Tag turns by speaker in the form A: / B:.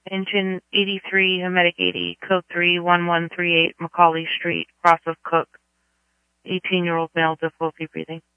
A: Engine 83, Hemedic 80, code 31138, Macaulay Street, Cross of Cook. 18-year-old male, difficulty breathing.